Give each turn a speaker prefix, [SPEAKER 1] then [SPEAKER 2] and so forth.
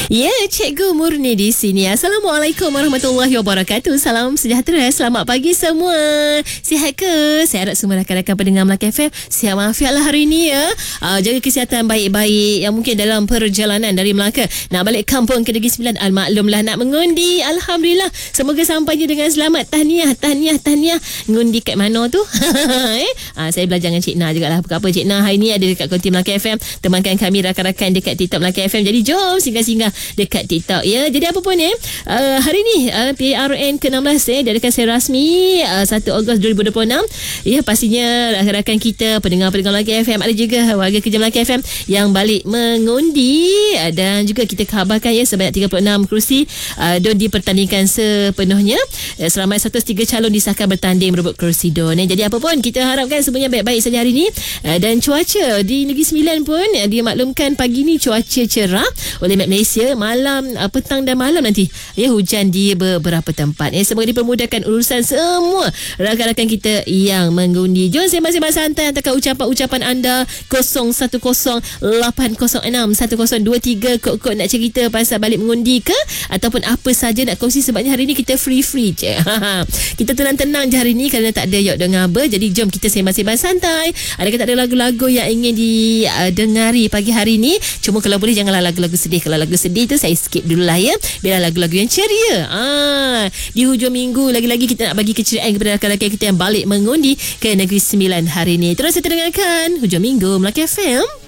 [SPEAKER 1] Ya, Cikgu Murni di sini. Assalamualaikum warahmatullahi wabarakatuh. Salam sejahtera. Selamat pagi semua. Sihat ke? Saya harap semua rakan-rakan pendengar Melaka FM sihat walafiat lah hari ini ya. Jaga kesihatan baik-baik. Yang mungkin dalam perjalanan dari Melaka nak balik kampung ke Negeri Sembilan, maklumlah nak mengundi. Alhamdulillah. Semoga sampainya dengan selamat. Tahniah. Ngundi kat mana tu? Saya belajar dengan Cik Na jugalah. Apa Cik Na hari ni ada dekat konti Melaka FM. Temankan kami rakan-rakan dekat TikTok Melaka FM. Jadi jom singgah-singgah dekat TikTok ya. Jadi apa pun hari ni PRN ke-16 diadakan secara rasmi 1 Ogos 2026. Ya, pastinya rakan-rakan kita pendengar-pendengar Melaka FM, ada juga warga kerja Melaka FM yang balik mengundi, dan juga kita khabarkan ya sebanyak 36 kerusi don dipertandingkan sepenuhnya. Seramai 103 calon disahkan bertanding merebut kerusi don. Jadi apa pun kita harapkan semuanya baik-baik saja hari ni, dan cuaca di Negeri Sembilan pun dia maklumkan pagi ni cuaca cerah oleh Met Malaysia. Malam, petang dan malam nanti ya hujan di beberapa tempat. Semoga dipermudahkan urusan semua rakan-rakan kita yang mengundi. Jom sembang-sembang santai, hantarkan ucapan-ucapan anda 0108061023 kod-kod nak cerita pasal balik mengundi ke ataupun apa saja nak kongsi, sebabnya hari ni kita free je. Kita tenang-tenang je hari ni kerana tak ada yok dengar apa. Jadi jom kita sembang-sembang santai. Adakah tak ada lagu-lagu yang ingin didengari pagi hari ni? Cuma kalau boleh janganlah lagu-lagu sedih. Kalau lagu sedih tu saya skip dulu lah ya. Biarlah lagu-lagu yang ceria. Di hujung minggu lagi-lagi kita nak bagi keceriaan kepada rakan-rakan kita yang balik mengundi ke Negeri Sembilan hari ni. Terus kita dengarkan hujung minggu Melaka FM.